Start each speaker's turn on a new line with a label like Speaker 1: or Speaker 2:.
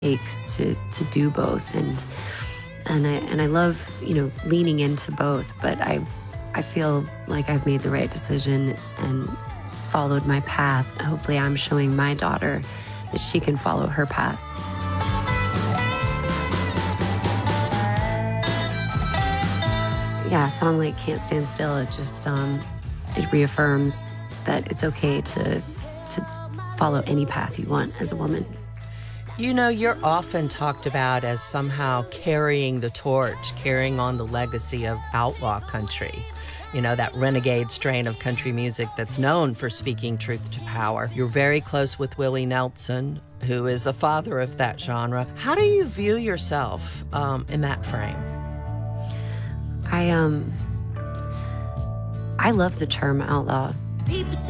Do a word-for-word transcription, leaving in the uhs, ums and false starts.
Speaker 1: takes to to do both, and and I and I love, you know, leaning into both, but I I feel like I've made the right decision and followed my path. Hopefully I'm showing my daughter that she can follow her path. Yeah, a song like Can't Stand Still, it just um it reaffirms that it's okay to to follow any path you want as a woman.
Speaker 2: You know, you're often talked about as somehow carrying the torch, carrying on the legacy of outlaw country. You know, that renegade strain of country music that's known for speaking truth to power. You're very close with Willie Nelson, who is a father of that genre. How do you view yourself um, in that frame?
Speaker 1: I um I love the term outlaw. People